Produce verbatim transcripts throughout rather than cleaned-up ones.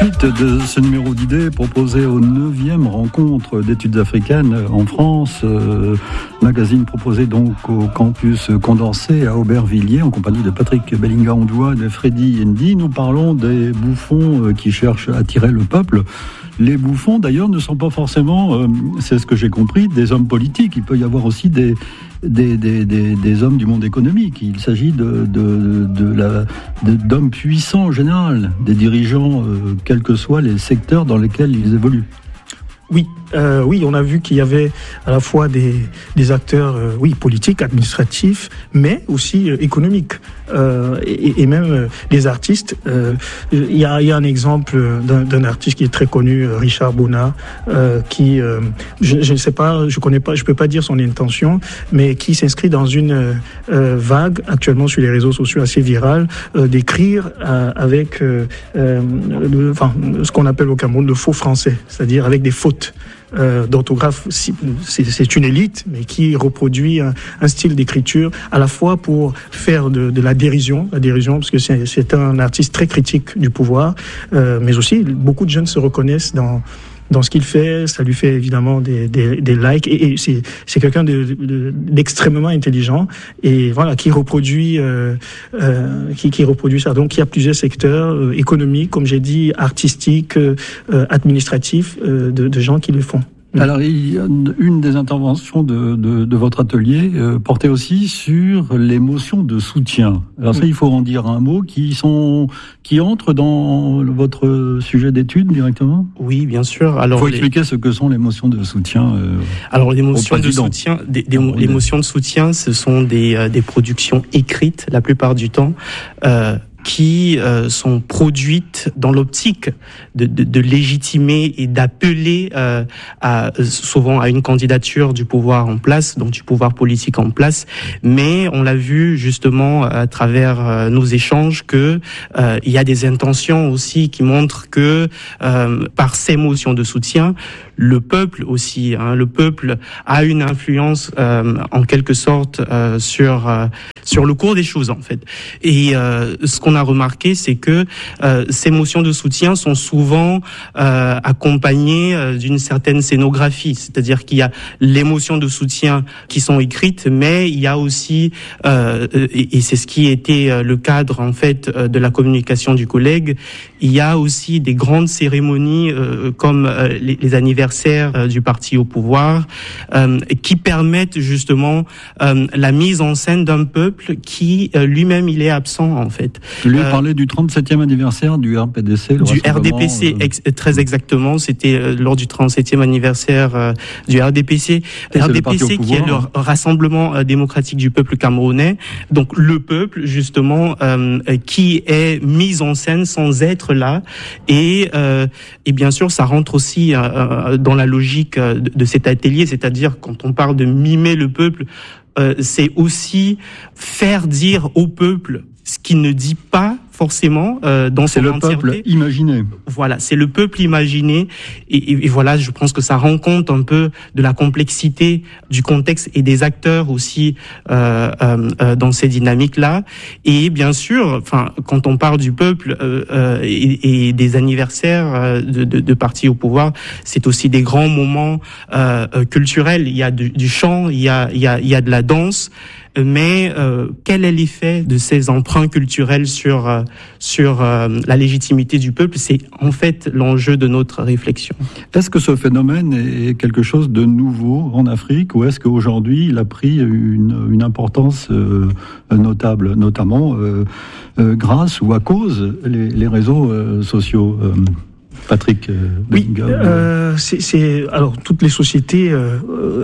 Suite de ce numéro d'idées proposé aux neuvième rencontre d'études africaines en France, euh, magazine proposé donc au campus Condorcet à Aubervilliers en compagnie de Patrick Bellinga-Ondouat et de Freddy Ndi. Nous parlons des bouffons qui cherchent à attirer le peuple. Les bouffons, d'ailleurs, ne sont pas forcément, euh, c'est ce que j'ai compris, des hommes politiques. Il peut y avoir aussi des, des, des, des, des hommes du monde économique. Il s'agit de, de, de la, de, d'hommes puissants en général, des dirigeants, euh, quels que soient les secteurs dans lesquels ils évoluent. Oui, euh, oui, on a vu qu'il y avait à la fois des, des acteurs, euh, oui, politiques, administratifs, mais aussi euh, économiques, euh, et, et même euh, des artistes. Euh, il y a, il y a un exemple d'un, d'un artiste qui est très connu, Richard Bonnat, euh, qui, euh, je, je ne sais pas, je connais pas, je peux pas dire son intention, mais qui s'inscrit dans une euh, vague actuellement sur les réseaux sociaux assez virale, euh, d'écrire euh, avec, euh, euh, le, enfin, ce qu'on appelle au Cameroun le faux français, c'est-à-dire avec des fautes. Euh, d'orthographe, c'est, c'est une élite, mais qui reproduit un, un style d'écriture à la fois pour faire de, de la dérision, la dérision, parce que c'est, c'est un artiste très critique du pouvoir, euh, mais aussi beaucoup de jeunes se reconnaissent dans dans ce qu'il fait. Ça lui fait évidemment des, des, des likes, et, et c'est, c'est quelqu'un de, de, d'extrêmement intelligent, et voilà, qui reproduit, euh, euh, qui, qui reproduit ça. Donc il y a plusieurs secteurs euh, économiques, comme j'ai dit, artistiques, euh, administratifs, euh, de, de gens qui le font. Alors, il y a une des interventions de, de, de votre atelier euh, portait aussi sur les motions de soutien. Alors ça, il faut en dire un mot qui sont qui entrent dans votre sujet d'étude directement. Oui, bien sûr. Alors, il faut les... expliquer ce que sont les motions de soutien. Euh, Alors, les motions de soutien, des, des, les motions de soutien, ce sont des, euh, des productions écrites la plupart du temps. Euh, qui euh, sont produites dans l'optique de, de, de légitimer et d'appeler euh, à, souvent à une candidature du pouvoir en place, donc du pouvoir politique en place. Mais on l'a vu justement à travers euh, nos échanges que euh, il y a des intentions aussi qui montrent que euh, par ces motions de soutien, le peuple aussi, hein, le peuple a une influence euh, en quelque sorte euh, sur euh, sur le cours des choses en fait. Et euh, ce qu'on a remarqué, c'est que euh, ces motions de soutien sont souvent euh, accompagnées euh, d'une certaine scénographie, c'est-à-dire qu'il y a les motions de soutien qui sont écrites, mais il y a aussi euh, et, et c'est ce qui était le cadre en fait de la communication du collègue, il y a aussi des grandes cérémonies euh, comme euh, les, les anniversaires euh, du parti au pouvoir euh, qui permettent justement euh, la mise en scène d'un peuple qui euh, lui-même il est absent en fait. Lui euh, parlait du trente-septième anniversaire du R P D C, le du R D P C euh... ex- très exactement, c'était euh, lors du trente-septième anniversaire euh, du R D P C. Et R D P C qui est le Rassemblement euh, démocratique du peuple camerounais. Donc le peuple justement euh, qui est mis en scène sans être là, et euh, et bien sûr ça rentre aussi euh, dans la logique de, de cet atelier, c'est-à-dire quand on parle de mimer le peuple, euh, c'est aussi faire dire au peuple ce qu'il ne dit pas forcément euh, dans son entièreté. C'est le peuple imaginé. Voilà, c'est le peuple imaginé, et, et, et voilà, je pense que ça rend compte un peu de la complexité du contexte et des acteurs aussi euh, euh, dans ces dynamiques-là. Et bien sûr, enfin, quand on parle du peuple euh, euh, et, et des anniversaires de, de, de partis au pouvoir, c'est aussi des grands moments euh, culturels. Il y a du, du chant, il y a, il y a, il y a de la danse. Mais euh, quel est l'effet de ces emprunts culturels sur euh, sur euh, la légitimité du peuple? C'est en fait l'enjeu de notre réflexion. Est-ce que ce phénomène est quelque chose de nouveau en Afrique, ou est-ce qu'aujourd'hui il a pris une, une importance euh, notable, notamment euh, euh, grâce ou à cause les, les réseaux euh, sociaux euh Patrick euh, Oui, euh, c'est, c'est alors toutes les sociétés, euh,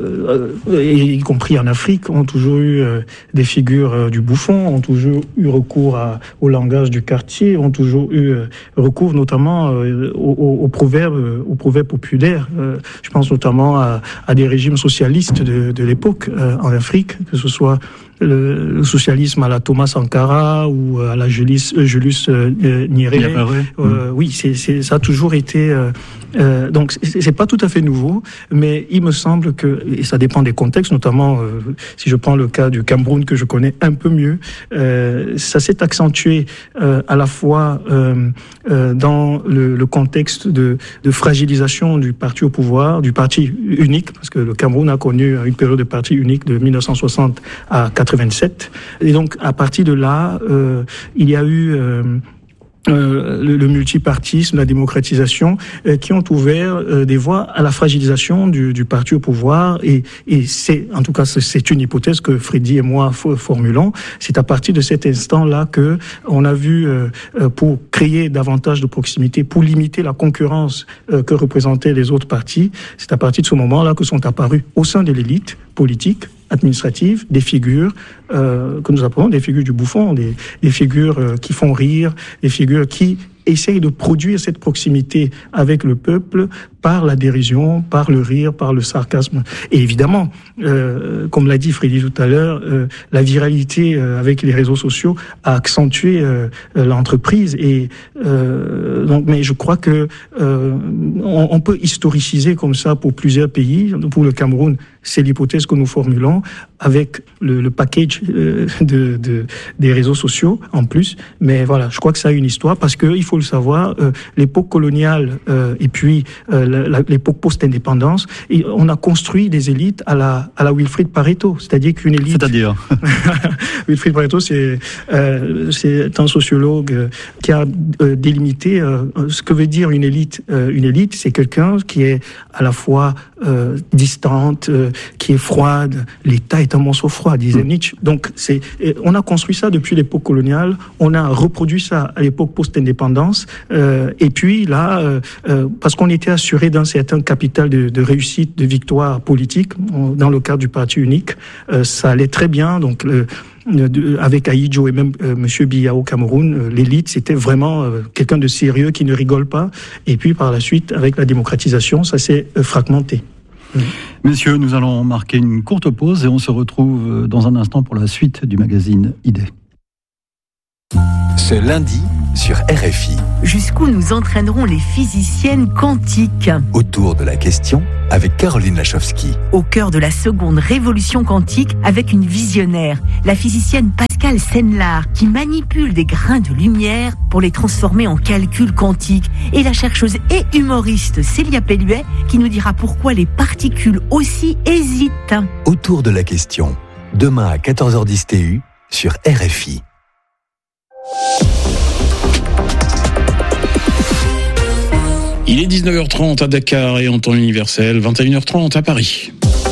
euh, y compris en Afrique, ont toujours eu euh, des figures euh, du bouffon, ont toujours eu recours à, au langage du quartier, ont toujours eu euh, recours notamment euh, aux, aux proverbes, aux proverbes populaires. Euh, je pense notamment à, à des régimes socialistes de, de l'époque euh, en Afrique, que ce soit le, le socialisme à la Thomas Sankara ou à la Julius, Julius euh, Nyerere. Euh, oui, c'est, c'est, ça a toujours été... Euh, euh, donc, c'est, c'est pas tout à fait nouveau, mais il me semble que, et ça dépend des contextes, notamment euh, si je prends le cas du Cameroun que je connais un peu mieux, euh, ça s'est accentué euh, à la fois euh, euh, dans le, le contexte de, de fragilisation du parti au pouvoir, du parti unique, parce que le Cameroun a connu une période de parti unique de mille neuf cent soixante à quatre-vingt-sept. Et donc, à partir de là, euh, il y a eu... Euh, Euh, le, le multipartisme, la démocratisation, euh, qui ont ouvert euh, des voies à la fragilisation du, du parti au pouvoir. Et, et c'est, en tout cas, c'est une hypothèse que Freddy et moi formulons. C'est à partir de cet instant-là que on a vu, euh, pour créer davantage de proximité, pour limiter la concurrence euh, que représentaient les autres partis, c'est à partir de ce moment-là que sont apparus au sein de l'élite politique, administrative, des figures euh, que nous appelons des figures du bouffon, des, des figures euh, qui font rire, des figures qui essayent de produire cette proximité avec le peuple par la dérision, par le rire, par le sarcasme. Et évidemment, euh, comme l'a dit Freddy tout à l'heure, euh, la viralité euh, avec les réseaux sociaux a accentué euh, l'entreprise. Et euh, donc, mais je crois que euh, on, on peut historiciser comme ça pour plusieurs pays. Pour le Cameroun, c'est l'hypothèse que nous formulons avec le, le package euh, de, de des réseaux sociaux en plus. Mais voilà, je crois que ça a une histoire parce que il faut le savoir, euh, l'époque coloniale euh, et puis euh, la, l'époque post-indépendance, et on a construit des élites à la à la Wilfrid Pareto, c'est-à-dire qu'une élite. C'est-à-dire Wilfrid Pareto, c'est euh, c'est un sociologue euh, qui a euh, délimité euh, ce que veut dire une élite. Euh, une élite, c'est quelqu'un qui est à la fois euh, distante, euh, qui est froide. L'État est un monstre froid, disait mmh. Nietzsche. Donc c'est, on a construit ça depuis l'époque coloniale. On a reproduit ça à l'époque post-indépendance. Euh, et puis là, euh, euh, parce qu'on était assuré d'un certain capital de, de réussite, de victoire politique, on, dans le cadre du parti unique, euh, ça allait très bien. Donc le, de, avec Ahidjo et même euh, Monsieur Biya au Cameroun, euh, l'élite c'était vraiment euh, quelqu'un de sérieux qui ne rigole pas. Et puis par la suite, avec la démocratisation, ça s'est euh, fragmenté. Mmh. Messieurs, nous allons marquer une courte pause et on se retrouve dans un instant pour la suite du magazine Idée. Ce lundi sur R F I. Jusqu'où nous entraîneront les physiciennes quantiques ? Autour de la question avec Caroline Lachowski. Au cœur de la seconde révolution quantique avec une visionnaire, la physicienne Pascale Senlard, qui manipule des grains de lumière pour les transformer en calculs quantiques. Et la chercheuse et humoriste Célia Pelluet, qui nous dira pourquoi les particules aussi hésitent. Autour de la question, demain à quatorze heures dix T U sur R F I. Il est dix-neuf heures trente à Dakar et en temps universel, vingt et une heures trente à Paris.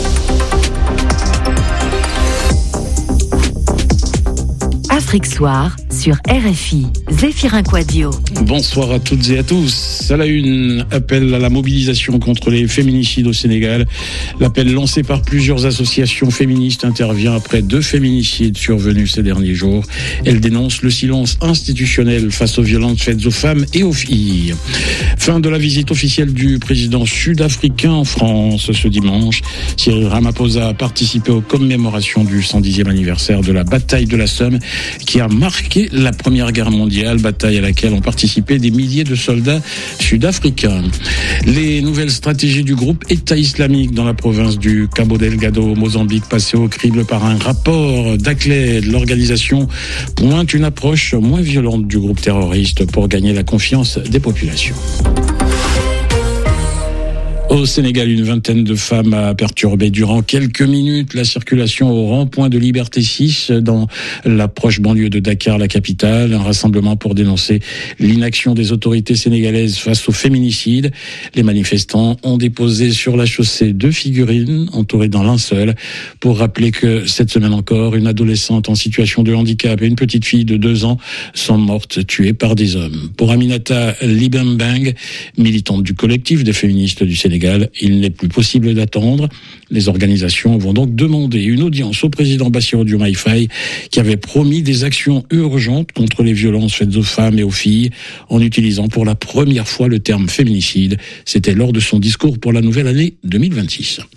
Afrique Soir sur R F I. Zéphirin Quadio. Bonsoir à toutes et à tous. À la une, appel à la mobilisation contre les féminicides au Sénégal. L'appel lancé par plusieurs associations féministes intervient après deux féminicides survenus ces derniers jours. Elle dénonce le silence institutionnel face aux violences faites aux femmes et aux filles. Fin de la visite officielle du président sud-africain en France ce dimanche. Cyril Ramaphosa a participé aux commémorations du cent dixième anniversaire de la bataille de la Somme qui a marqué la Première Guerre mondiale, bataille à laquelle ont participé des milliers de soldats sud-africains. Les nouvelles stratégies du groupe État islamique dans la province du Cabo Delgado au Mozambique passées au crible par un rapport d'Acled. L'organisation pointe une approche moins violente du groupe terroriste pour gagner la confiance des populations. Au Sénégal, une vingtaine de femmes a perturbé durant quelques minutes la circulation au rond-point de Liberté six dans la proche banlieue de Dakar, la capitale. Un rassemblement pour dénoncer l'inaction des autorités sénégalaises face au féminicide. Les manifestants ont déposé sur la chaussée deux figurines entourées d'un linceul pour rappeler que cette semaine encore, une adolescente en situation de handicap et une petite fille de deux ans sont mortes tuées par des hommes. Pour Aminata Libembang, militante du collectif des féministes du Sénégal, il n'est plus possible d'attendre. Les organisations vont donc demander une audience au président Bassirou Diomaye Faye qui avait promis des actions urgentes contre les violences faites aux femmes et aux filles en utilisant pour la première fois le terme féminicide. C'était lors de son discours pour la nouvelle année deux mille vingt-six.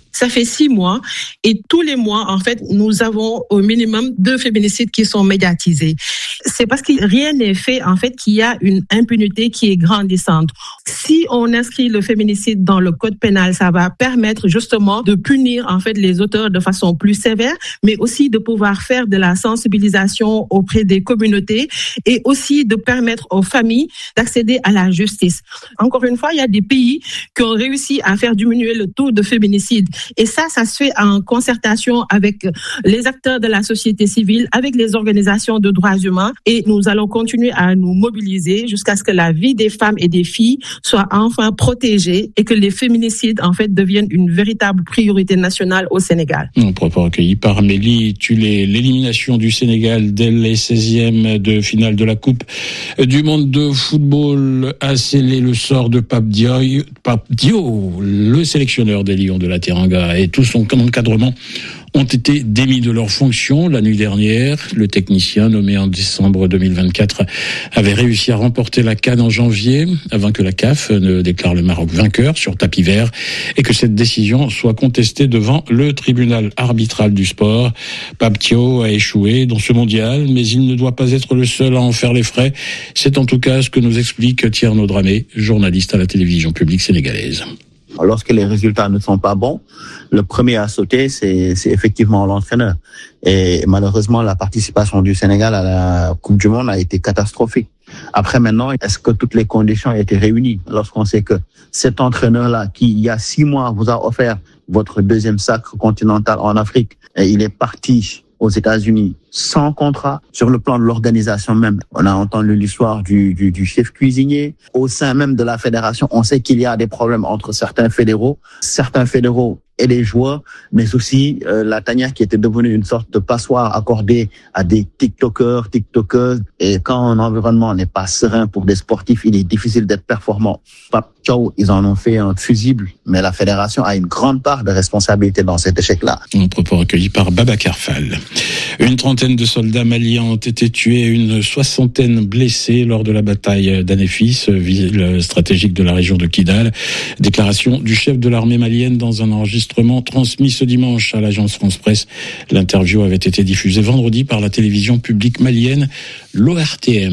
Ça fait six mois et tous les mois, en fait, nous avons au minimum deux féminicides qui sont médiatisés. C'est parce que rien n'est fait, en fait, qu'il y a une impunité qui est grandissante. Si on inscrit le féminicide dans le code pénal, ça va permettre justement de punir, en fait, les auteurs de façon plus sévère, mais aussi de pouvoir faire de la sensibilisation auprès des communautés et aussi de permettre aux familles d'accéder à la justice. Encore une fois, il y a des pays qui ont réussi à faire diminuer le taux de féminicide. Et ça, ça se fait en concertation avec les acteurs de la société civile, avec les organisations de droits humains. Et nous allons continuer à nous mobiliser jusqu'à ce que la vie des femmes et des filles soit enfin protégée et que les féminicides, en fait, deviennent une véritable priorité nationale au Sénégal. Un propos recueilli par Mélie Tulé. L'élimination du Sénégal dès les seizièmes de finale de la Coupe du monde de football a scellé le sort de Pape Diop, Pape Diop, le sélectionneur des Lions de la Teranga, et tout son encadrement ont été démis de leurs fonctions la nuit dernière. Le technicien nommé en décembre deux mille vingt-quatre avait réussi à remporter la CAN en janvier avant que la C A F ne déclare le Maroc vainqueur sur tapis vert et que cette décision soit contestée devant le tribunal arbitral du sport. Pape Diop a échoué dans ce mondial, mais il ne doit pas être le seul à en faire les frais. C'est en tout cas ce que nous explique Tierno Dramé, journaliste à la télévision publique sénégalaise. Lorsque les résultats ne sont pas bons, le premier à sauter, c'est, c'est effectivement l'entraîneur. Et malheureusement, la participation du Sénégal à la Coupe du Monde a été catastrophique. Après maintenant, est-ce que toutes les conditions ont été réunies? Lorsqu'on sait que cet entraîneur-là, qui il y a six mois vous a offert votre deuxième sacre continental en Afrique, et il est parti aux États-Unis sans contrat. Sur le plan de l'organisation même, on a entendu l'histoire du, du, du chef cuisinier. Au sein même de la fédération, on sait qu'il y a des problèmes entre certains fédéraux, certains fédéraux et les joueurs, mais aussi euh, la tanière qui était devenue une sorte de passoire accordée à des tiktokers, tiktokeuses. Et quand un environnement n'est pas serein pour des sportifs, il est difficile d'être performant. Pape Diop, ils en ont fait un fusible, mais la fédération a une grande part de responsabilité dans cet échec-là. Un propos recueilli par Babacar Fall. Une trentaine de soldats maliens ont été tués et une soixantaine blessés lors de la bataille d'Anéfis, ville stratégique de la région de Kidal. Déclaration du chef de l'armée malienne dans un enregistrement transmis ce dimanche à l'agence France Presse. L'interview avait été diffusée vendredi par la télévision publique malienne, l'O R T M.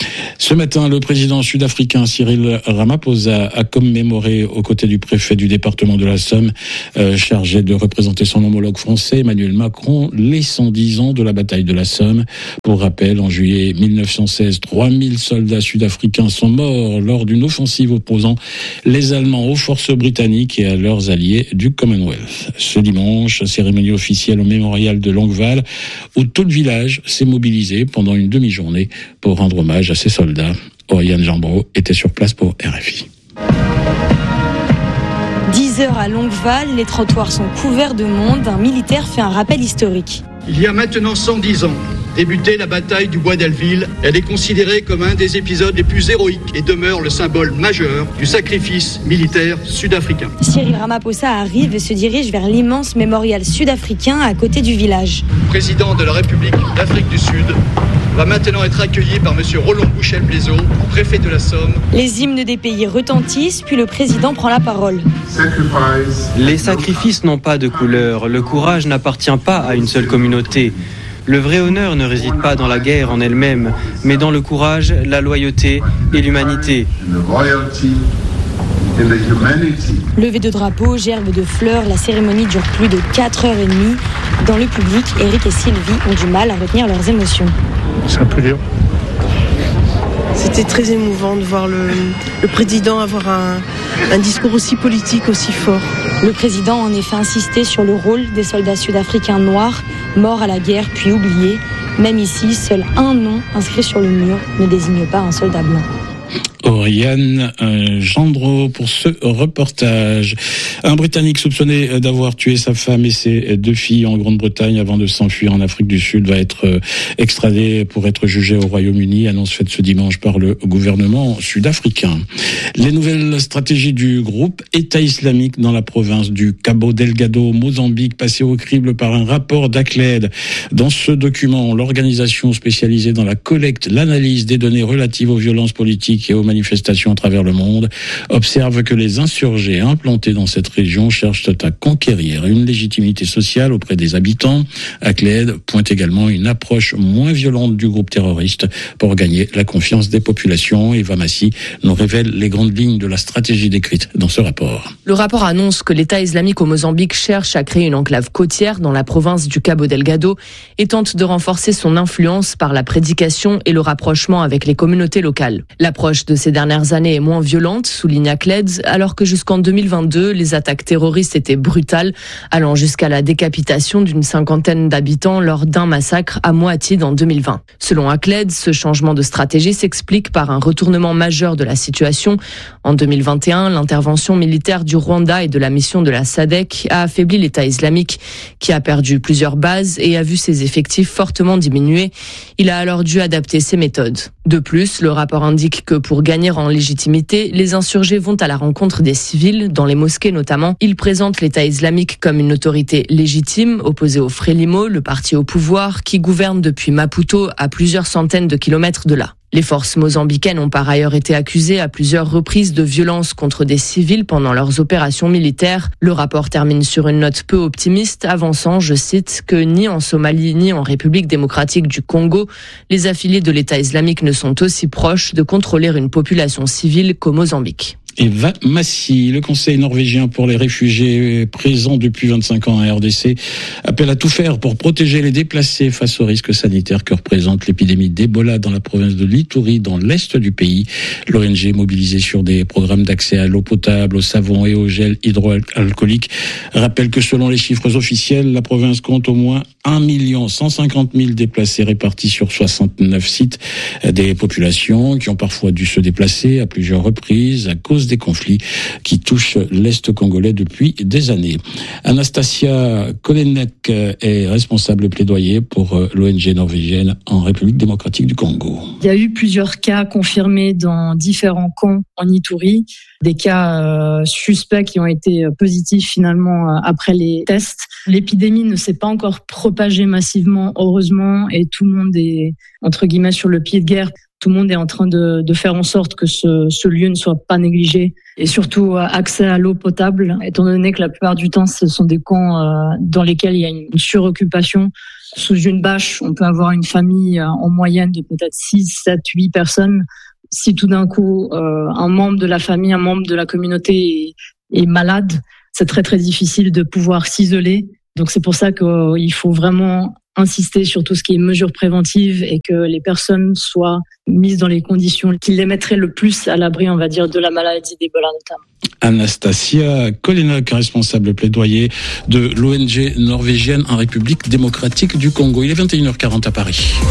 Ce matin, le président sud-africain Cyril Ramaphosa a commémoré aux côtés du préfet du département de la Somme, euh, chargé de représenter son homologue français, Emmanuel Macron, les cent dix ans de la bataille de la Somme. Pour rappel, en juillet mille neuf cent seize, trois mille soldats sud-africains sont morts lors d'une offensive opposant les Allemands aux forces britanniques et à leurs alliés du Commonwealth. Ce dimanche, cérémonie officielle au mémorial de Longueval, où tout le village s'est mobilisé pendant une demi-journée pour rendre hommage à ces soldats. Oriane Jambreau était sur place pour R F I. dix heures à Longueval, les trottoirs sont couverts de monde. Un militaire fait un rappel historique. Il y a maintenant cent dix ans, débutait la bataille du Bois d'Elleville. Elle est considérée comme un des épisodes les plus héroïques et demeure le symbole majeur du sacrifice militaire sud-africain. Cyril Ramaphosa arrive et se dirige vers l'immense mémorial sud-africain à côté du village. Le président de la République d'Afrique du Sud va maintenant être accueilli par M. Roland Bouchel-Blaiseau, préfet de la Somme. Les hymnes des pays retentissent, puis le président prend la parole. Les sacrifices n'ont pas de couleur. Le courage n'appartient pas à une seule communauté. Le vrai honneur ne réside pas dans la guerre en elle-même, mais dans le courage, la loyauté et l'humanité. Levée de drapeau, gerbe de fleurs, la cérémonie dure plus de quatre heures trente. Dans le public, Eric et Sylvie ont du mal à retenir leurs émotions. C'est un peu dur. C'était très émouvant de voir le, le président avoir un, un discours aussi politique, aussi fort. Le président a en effet insisté sur le rôle des soldats sud-africains noirs, morts à la guerre puis oubliés. Même ici, seul un nom inscrit sur le mur ne désigne pas un soldat blanc. Oriane euh, Gendreau pour ce reportage. Un Britannique soupçonné d'avoir tué sa femme et ses deux filles en Grande-Bretagne avant de s'enfuir en Afrique du Sud va être euh, extradé pour être jugé au Royaume-Uni, annonce faite ce dimanche par le gouvernement sud-africain. Les nouvelles stratégies du groupe État islamique dans la province du Cabo Delgado, au Mozambique, passées au crible par un rapport d'Acled. Dans ce document, l'organisation spécialisée dans la collecte, l'analyse des données relatives aux violences politiques Afrique et aux manifestations à travers le monde, observe que les insurgés implantés dans cette région cherchent à conquérir une légitimité sociale auprès des habitants. Acled pointe également une approche moins violente du groupe terroriste pour gagner la confiance des populations. Eva Massi nous révèle les grandes lignes de la stratégie décrite dans ce rapport. Le rapport annonce que l'État islamique au Mozambique cherche à créer une enclave côtière dans la province du Cabo Delgado et tente de renforcer son influence par la prédication et le rapprochement avec les communautés locales. L'approche de ces dernières années est moins violente, souligne Acled, alors que jusqu'en deux mille vingt-deux, les attaques terroristes étaient brutales, allant jusqu'à la décapitation d'une cinquantaine d'habitants lors d'un massacre à Moatide en deux mille vingt. Selon Acled, ce changement de stratégie s'explique par un retournement majeur de la situation. En deux mille vingt et un, l'intervention militaire du Rwanda et de la mission de la S A D C a affaibli l'État islamique, qui a perdu plusieurs bases et a vu ses effectifs fortement diminuer. Il a alors dû adapter ses méthodes. De plus, le rapport indique que pour gagner en légitimité, les insurgés vont à la rencontre des civils, dans les mosquées notamment. Ils présentent l'État islamique comme une autorité légitime, opposée au Frélimo, le parti au pouvoir, qui gouverne depuis Maputo à plusieurs centaines de kilomètres de là. Les forces mozambicaines ont par ailleurs été accusées à plusieurs reprises de violences contre des civils pendant leurs opérations militaires. Le rapport termine sur une note peu optimiste, avançant, je cite, que ni en Somalie ni en République démocratique du Congo, les affiliés de l'État islamique ne sont aussi proches de contrôler une population civile qu'au Mozambique. Eva Massi, le Conseil norvégien pour les réfugiés présent depuis vingt-cinq ans en R D C, appelle à tout faire pour protéger les déplacés face aux risques sanitaires que représente l'épidémie d'Ebola dans la province de l'Ituri, dans l'est du pays. L'O N G, mobilisée sur des programmes d'accès à l'eau potable, au savon et au gel hydroalcoolique, rappelle que selon les chiffres officiels, la province compte au moins un million cent cinquante mille déplacés répartis sur soixante-neuf sites. Des populations qui ont parfois dû se déplacer à plusieurs reprises à cause des conflits qui touchent l'Est congolais depuis des années. Anastasia Kolenek est responsable plaidoyer pour l'O N G norvégienne en République démocratique du Congo. Il y a eu plusieurs cas confirmés dans différents camps en Ituri, des cas euh, suspects qui ont été positifs finalement euh, après les tests. L'épidémie ne s'est pas encore propagée massivement, heureusement, et tout le monde est entre guillemets sur le pied de guerre. Tout le monde est en train de, de faire en sorte que ce, ce lieu ne soit pas négligé et surtout accès à l'eau potable, étant donné que la plupart du temps, ce sont des camps euh, dans lesquels il y a une suroccupation. Sous une bâche, on peut avoir une famille euh, en moyenne de peut-être six, sept, huit personnes. Si tout d'un coup, euh, un membre de la famille, un membre de la communauté est, est malade, c'est très très difficile de pouvoir s'isoler. Donc c'est pour ça qu'il euh, faut vraiment insister sur tout ce qui est mesures préventives et que les personnes soient mises dans les conditions qui les mettraient le plus à l'abri, on va dire, de la maladie d'Ebola notamment. Anastasia Kolenek, responsable plaidoyer de l'O N G norvégienne en République démocratique du Congo. Il est vingt et une heures quarante à Paris.